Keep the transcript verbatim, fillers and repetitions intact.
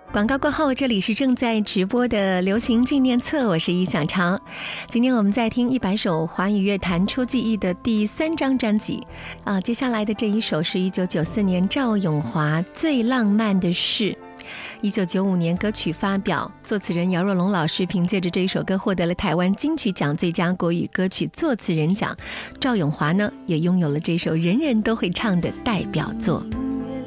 广告过后，这里是正在直播的流行纪念册，我是易小长。今天我们在听一百首华语乐坛出记忆的第三张专辑啊，接下来的这一首是一九九四年赵咏华《最浪漫的事》。一九九五年歌曲发表，作词人姚若龙老师凭借着这一首歌获得了台湾金曲奖最佳国语歌曲作词人奖。赵咏华呢，也拥有了这首人人都会唱的代表作。